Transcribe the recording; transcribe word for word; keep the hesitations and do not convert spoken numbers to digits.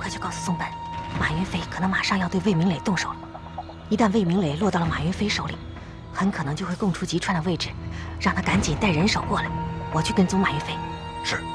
快去告诉宋本，马云飞可能马上要对魏明磊动手了。一旦魏明磊落到了马云飞手里，很可能就会供出吉川的位置，让他赶紧带人手过来。我去跟踪马云飞。 是。